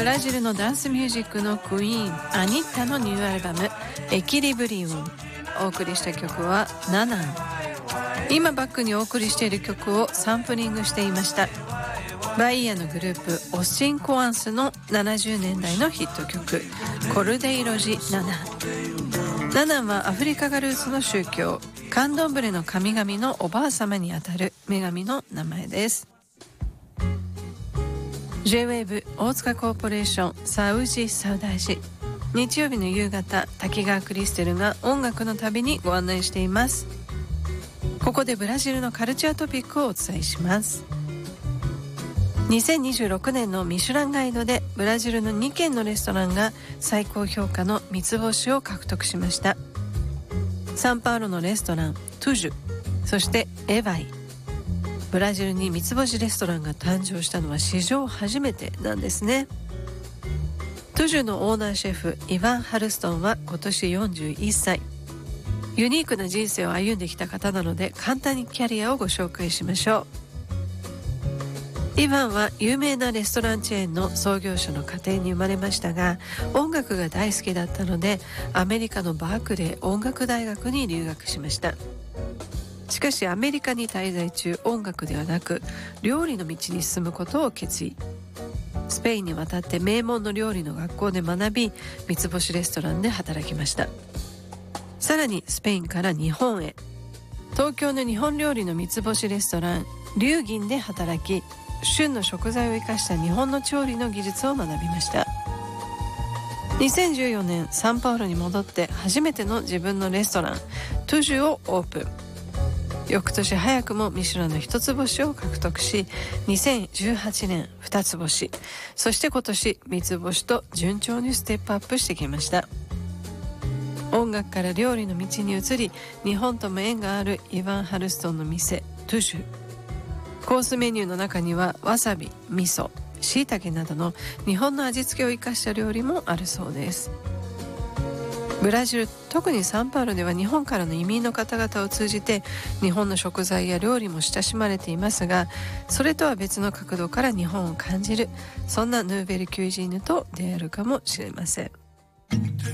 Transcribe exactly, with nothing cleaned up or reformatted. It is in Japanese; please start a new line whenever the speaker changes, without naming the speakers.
ラジルのダンスミュージックのクイーンアニッタのニューアルバムエキリブリウム。お送りした曲はナナン。今バックにお送りしている曲をサンプリングしていました。バイヤーのグループオスチン・コアンスのななじゅうねんだいのヒット曲コルデイロジ・ナナン。ナナンはアフリカがルーツの宗教カンドンブレの神々のおばあ様にあたる女神の名前です。 ジェイウェーブ 大塚コーポレーションサウジサウダージ。日曜日の夕方、滝川クリステルが音楽の旅にご案内しています。ここでブラジルのカルチャートピックをお伝えします。にせんにじゅうろくねんのミシュランガイドでブラジルのにけんのレストランが最高評価の三つ星を獲得しました。サンパウロのレストラントゥジュ、そしてエヴァイ。ブラジルに三つ星レストランが誕生したのは史上初めてなんですね。トゥジュのオーナーシェフイヴァン・ハルストンは今年よんじゅういっさい。ユニークな人生を歩んできた方なので簡単にキャリアをご紹介しましょう。イヴァンは有名なレストランチェーンの創業者の家庭に生まれましたが、音楽が大好きだったのでアメリカのバークレー音楽大学に留学しました。しかしアメリカに滞在中、音楽ではなく料理の道に進むことを決意。スペインに渡って名門の料理の学校で学び、三つ星レストランで働きました。さらにスペインから日本へ、東京の日本料理の三つ星レストラン龍銀で働き、旬の食材を生かした日本の調理の技術を学びました。にせんじゅうよねん、サンパウロに戻って初めての自分のレストラントゥジュをオープン。翌年早くもミシュランの一つ星を獲得し、にせんじゅうはちねん二つ星、そして今年三つ星と順調にステップアップしてきました。音楽から料理の道に移り、日本とも縁があるイヴァン・ハルストンの店トゥジュ。コースメニューの中にはわさび、味噌、椎茸などの日本の味付けを生かした料理もあるそうです。ブラジル、特にサンパウロでは日本からの移民の方々を通じて日本の食材や料理も親しまれていますが、それとは別の角度から日本を感じる、そんなヌーベル・キュイジーヌと出会えるかもしれません。